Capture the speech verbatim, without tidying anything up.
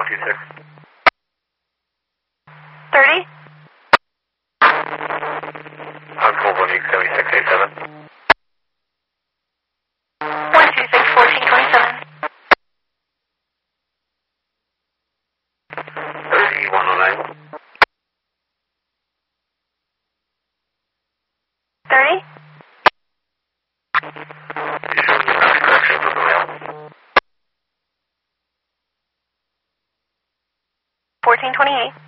two six. thirty? I'm twelve one eight seven six eight seven. one two six, fourteen twenty-seven. thirty one oh nine. thirty? You showed me mass correction for the mail. fourteen twenty-eight.